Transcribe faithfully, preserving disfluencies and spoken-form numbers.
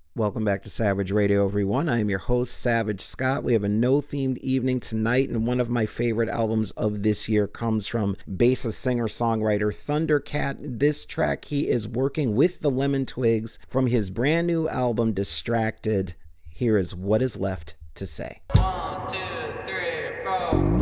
Welcome back to Savage Radio, everyone. I am your host, Savage Scott. We have a no-themed evening tonight, and one of my favorite albums of this year comes from bassist, singer-songwriter Thundercat. This track, he is working with the Lemon Twigs from his brand new album, Distracted. Here is What Is Left to Say. One, two, three, four.